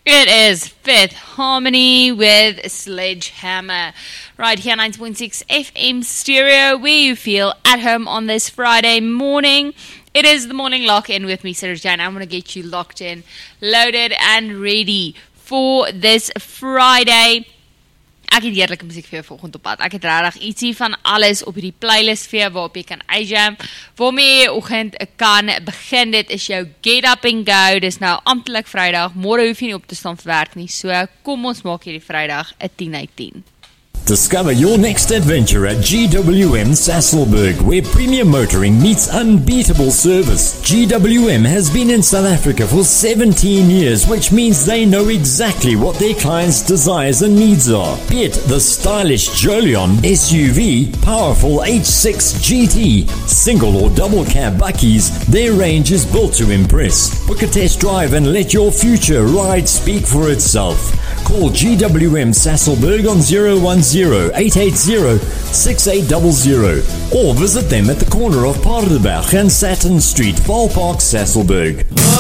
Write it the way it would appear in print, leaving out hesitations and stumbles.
It is Fifth Harmony with Sledgehammer. Right here, 9.6 FM stereo, where you feel at home on this Friday morning. It is the morning lock-in with me, Sarah Jane. I'm going to get you locked in, loaded and ready for this Friday. Ek het heerlijke muziek vir jou volgend op pad. Ek het rarig ietsie van alles op die playlist vir jou waarop jy kan uitjam. Waarmee jy oggend kan begin. Dit is jou Get Up and Go. Dis nou amptelik Vrydag. Môre hoef jy nie op te staan vir werk nie. So kom ons maak hierdie Vrydag 'n 10 uit 10. Discover your next adventure at GWM Sasolburg, where premium motoring meets unbeatable service. GWM has been in South Africa for 17 years, which means they know exactly what their clients' desires and needs are. Be it the stylish Jolion SUV, powerful H6 GT, single or double cab bakkies, their range is built to impress. Book a test drive and let your future ride speak for itself. Call GWM Sasolburg on 010-880-6800 or visit them at the corner of Paardenberg and Saturn Street, Valpark, Sasolburg.